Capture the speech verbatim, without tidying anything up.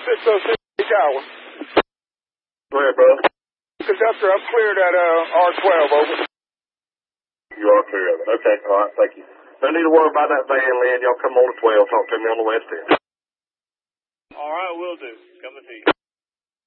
six oh six Tower. Go ahead, brother. Conductor, I'm cleared at uh, R twelve, over. You are clear of it. Okay, all right, thank you. No need to worry about that van, Lynn. Y'all come on to twelve. Talk to me on the west end. All right, will do. Come and see you.